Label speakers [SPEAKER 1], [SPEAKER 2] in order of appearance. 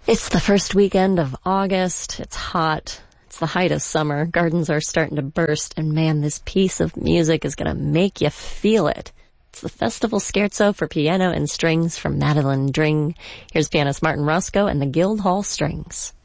[SPEAKER 1] It's the first weekend of August. It's hot. It's the height of summer. Gardens are starting to burst. And man, this piece of music is going to make you feel it. It's the Festival Scherzo for Piano and Strings from Madeline Dring. Here's pianist Martin Roscoe and the Guildhall Strings.